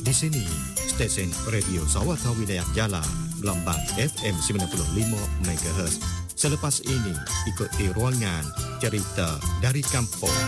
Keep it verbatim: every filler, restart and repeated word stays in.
Di sini, stesen Radio Sawata Wilayah Jala, gelombang F M sembilan puluh lima megahertz. Selepas ini, ikuti ruangan Cerita dari Kampung.